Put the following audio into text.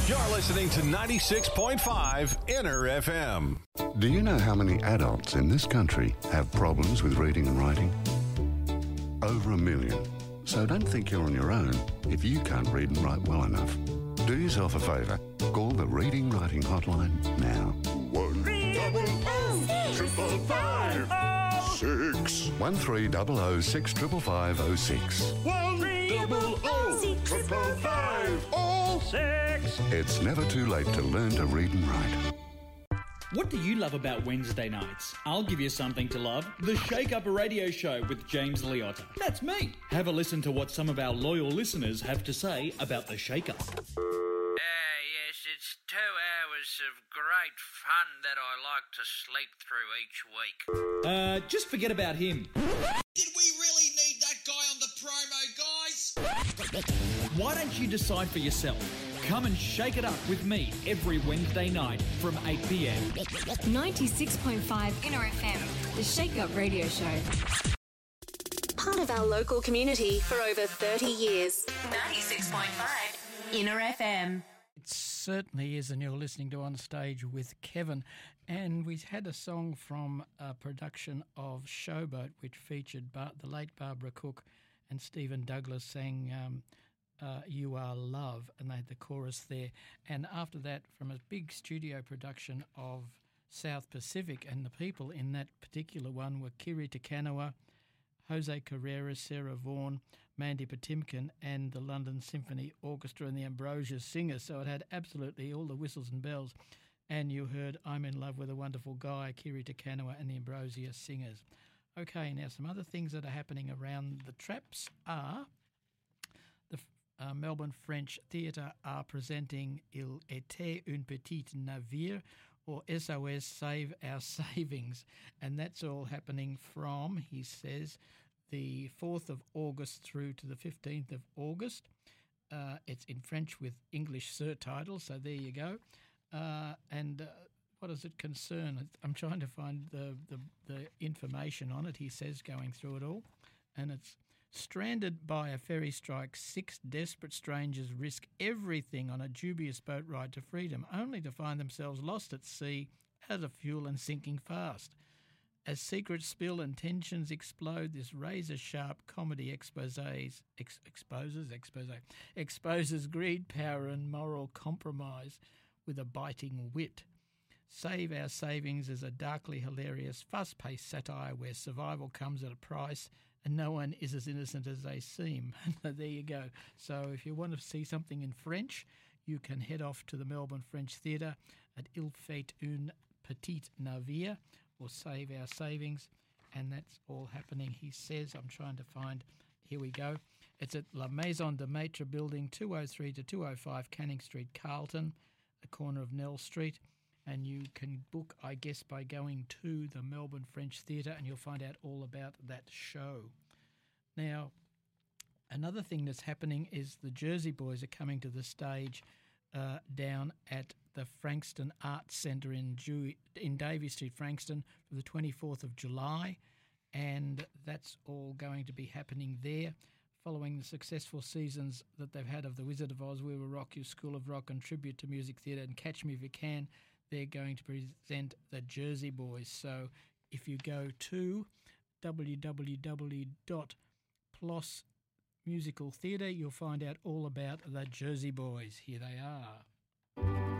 You're listening to 96.5 Inner FM. Do you know how many adults in this country have problems with reading and writing? Over 1 million. So don't think you're on your own if you can't read and write well enough. Do yourself a favour. Call the Reading Writing Hotline now. 1-800-555-6 1300-65506. 1-800-655-06. It's never too late to learn to read and write. What do you love about Wednesday nights? I'll give you something to love. The Shake Up Radio Show with James Liotta. That's me. Have a listen to what some of our loyal listeners have to say about the Shake Up. Yes, it's 2 hours of great fun that I like to sleep through each week. Just forget about him. Did we really need that guy on the promo, guys? Why don't you decide for yourself? Come and shake it up with me every Wednesday night from 8 p.m. 96.5 Inner FM, the Shake Up Radio Show. Part of our local community for over 30 years. 96.5 Inner FM. It certainly is, and you're listening to On Stage with Kevin. And we had a song from a production of Showboat, which featured the late Barbara Cook and Stephen Douglas sang You Are Love, and they had the chorus there. And after that, from a big studio production of South Pacific, and the people in that particular one were Kiri Te Kanawa, Jose Carrera, Sarah Vaughan, Mandy Patinkin, and the London Symphony Orchestra and the Ambrosia Singers. So it had absolutely all the whistles and bells. And you heard I'm in Love with a Wonderful Guy, Kiri Te Kanawa and the Ambrosia Singers. Okay, now some other things that are happening around the traps are the Melbourne French Theatre are presenting Il était un petit navire, or SOS Save Our Savings. And that's all happening from, he says, the 4th of August through to the 15th of August. It's in French with English surtitles, so there you go. What does it concern? I'm trying to find the information on it, he says, going through it all. And it's stranded by a ferry strike, 6 desperate strangers risk everything on a dubious boat ride to freedom, only to find themselves lost at sea, out of fuel and sinking fast. As secrets spill and tensions explode, this razor-sharp comedy exposes greed, power and moral compromise with a biting wit. Save Our Savings is a darkly hilarious, fast-paced satire where survival comes at a price and no one is as innocent as they seem. There you go. So if you want to see something in French, you can head off to the Melbourne French Theatre at Il fait un petit navire, or Save Our Savings, and that's all happening, he says. I'm trying to find, here we go. It's at La Maison de Maitre Building, 203 to 205 Canning Street, Carlton, the corner of Nell Street. And you can book, I guess, by going to the Melbourne French Theatre, and you'll find out all about that show. Now, another thing that's happening is the Jersey Boys are coming to the stage down at the Frankston Arts Centre in Davey Street, Frankston, for the 24th of July, and that's all going to be happening there. Following the successful seasons that they've had of The Wizard of Oz, We Will Rock You, School of Rock and Tribute to Music Theatre and Catch Me If You Can, they're going to present the Jersey Boys. So if you go to www.PLOS Musical Theatre, you'll find out all about the Jersey Boys. Here they are.